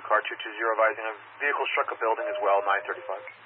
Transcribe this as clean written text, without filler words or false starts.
car 220 advising a vehicle struck a building as well, 935.